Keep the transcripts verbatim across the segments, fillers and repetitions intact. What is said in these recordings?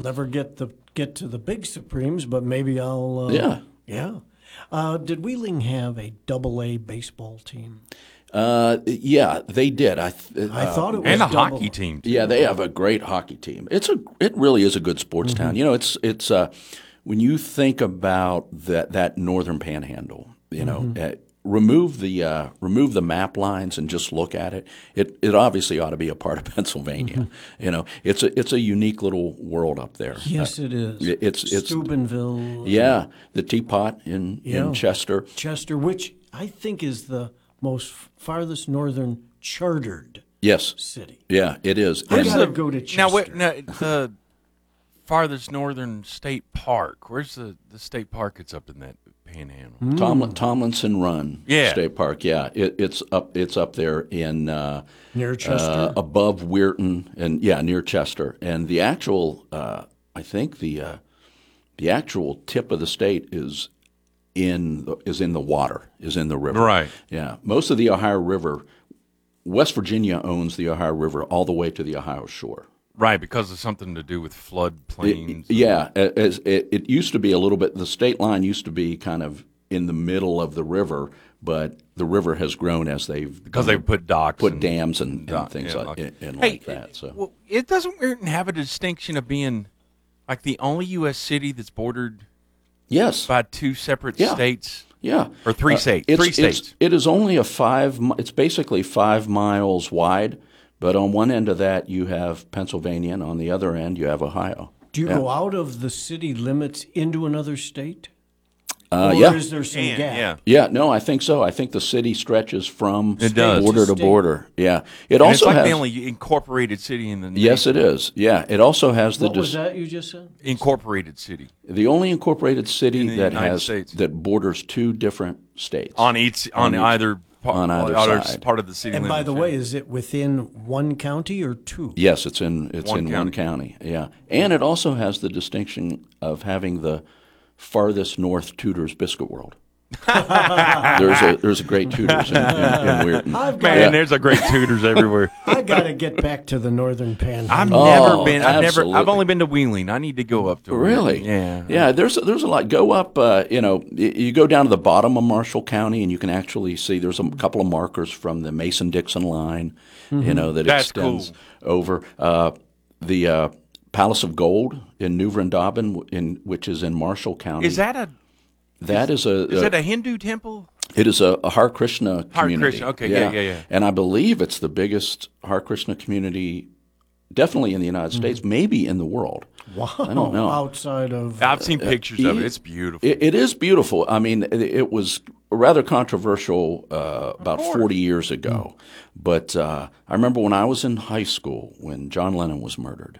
never get the get to the big Supremes, but maybe I'll. Uh, Yeah. Yeah. Uh, did Wheeling have a double A baseball team? Uh, yeah, they did. I th- I uh, thought it was And a double. hockey team, too. Yeah, they have a great hockey team. It's a it really is a good sports Mm-hmm. town. You know, it's it's uh, when you think about that that northern panhandle, you know, Mm-hmm. uh, remove the uh, remove the map lines and just look at it. It it obviously ought to be a part of Pennsylvania. Mm-hmm. You know, it's a it's a unique little world up there. Yes, it is. it- it's- it's- Steubenville. Yeah, the Teapot in Yeah. in Chester. Chester, which I think is the most farthest northern chartered Yes, city. yeah, it is. I And- gotta go to Chester. Now, wait, now, the farthest northern state park. Where's the, the state park that's up in that panhandle? Hmm. Tomlin, Tomlinson Run Yeah. State Park. Yeah, it, it's up. It's up there in uh, Near Chester? uh, above Weirton, and yeah, near Chester. And the actual, uh, I think the uh, the actual tip of the state is in the, is in the water, is in the river. Right. Yeah, most of the Ohio River. West Virginia owns the Ohio River all the way to the Ohio shore. Right, because of something to do with floodplains. Yeah, as it, it used to be a little bit. The state line used to be kind of in the middle of the river, but the river has grown as they've Because they put docks. put and, dams and, and dock- things yeah, like, and, and Hey, like that. So well, it doesn't Weirton have a distinction of being like the only U S city that's bordered yes, by two separate Yeah. states? yeah, Or three Uh, states. It's, Three it's- states. It is only a five. mi- It's basically five miles wide, but on one end of that you have Pennsylvania, and on the other end you have Ohio. Do you Yeah. go out of the city limits into another state? Uh, or yeah. is there some And- gap? yeah. Yeah, no, I think so. I think the city stretches from It does. border To to state. border. Yeah, it And also it's like has. the only incorporated city in the Yes, nation. it is. Yeah, it also has the What was dis- that you just said? Incorporated city the only incorporated city In the that United has States. that borders two different states. on each on, On each- either part, on either other side. part of the city. And by limits, the yeah. way, is it within one county or two? Yes, it's in it's One in one county. Yeah, and it also has the distinction of having the farthest north Tudor's biscuit world. there's a there's a great Tudor's in, in, in Weirton. I've got, man, Yeah. there's a great tutors everywhere. I got to get back to the northern panhandle. I've Oh, never been. I've never. I've absolutely. only been to Wheeling. I need to go up to it. Really? Yeah. Yeah. There's there's a lot. Go up. Uh, you know, y- you go down to the bottom of Marshall County, and you can actually see there's a couple of markers from the Mason-Dixon line. You know that That's extends cool. over uh, the uh, Palace of Gold in New Vrindavan, in which is in Marshall County. Is that a that is a, is a- that a Hindu temple? it is a, a Hare Krishna Hare community. Krishna, okay, yeah, yeah, yeah. And I believe it's the biggest Hare Krishna community, definitely in the United States, maybe in the world. Wow. I don't know. Outside of. I've seen pictures of it. it- It's beautiful. It, it is beautiful. I mean, it, it was rather controversial uh, about forty years ago. But uh, I remember when I was in high school when John Lennon was murdered,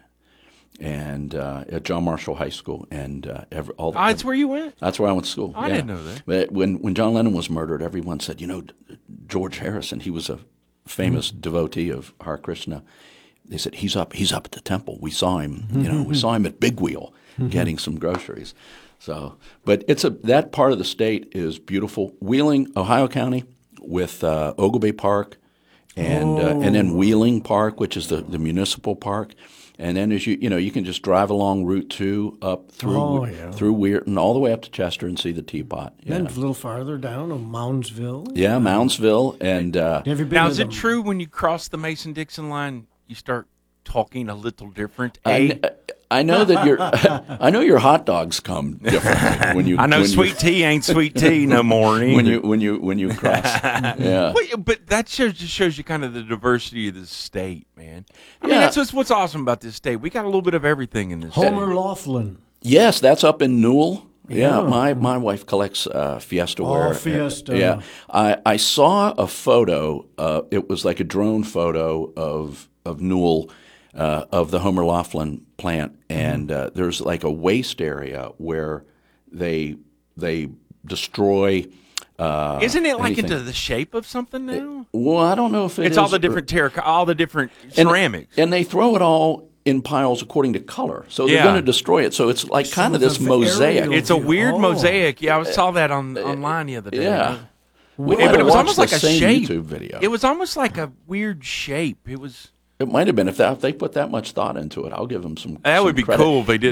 and uh, at John Marshall High School, and uh, every, all the, Ah, that's where you went. that's where I went to school. I yeah. didn't know that. But when when John Lennon was murdered, everyone said, you know, George Harrison, he was a famous devotee of Hare Krishna. They said he's up he's up at the temple. We saw him, you know, we saw him at Big Wheel getting some groceries. So, but it's a that part of the state is beautiful. Wheeling, Ohio County, with uh, Ogilvy Park, and uh, and then Wheeling Park, which is the, the municipal park. And then as you you know you can just drive along Route Two up through Oh, yeah. through Weirton all the way up to Chester and see the Teapot. Yeah, Then a little farther down of Moundsville. yeah, Moundsville, and uh, Have you been Now, to is the- it true when you cross the Mason-Dixon line, you start talking a little different? I, A? kn- I know that your I know your hot dogs come differently when you. I know when sweet you, tea ain't sweet tea no more. when either. you when you when you cross. Yeah. Well, but that shows just shows you kind of the diversity of the state, man. I mean, Yeah. that's what's, what's awesome about this state. We got a little bit of everything in this state. Homer Laughlin. Yes, that's up in Newell. Yeah, Yeah. my, my wife collects uh, Fiesta Oh, ware. Fiesta. Yeah, I, I saw a photo. Uh, it was like a drone photo of of Newell, uh, of the Homer Laughlin plant, and uh, there's like a waste area where they they destroy. Uh, Isn't it like anything. into the shape of something now? Well, I don't know if it It's is all the or- different terracotta, all the different and- ceramics. and they throw it all in piles according to color. So they're Yeah. going to destroy it. So it's like kind of Some this of the mosaic. aerial- It's a weird Oh. mosaic. Yeah, I saw that on online the other day. Yeah. But might it have was watched almost the like a same shape. YouTube video. It was almost like a weird shape. It was. It might have been if, that, if they put that much thought into it. I'll give them some. That some would be credit. cool if they did.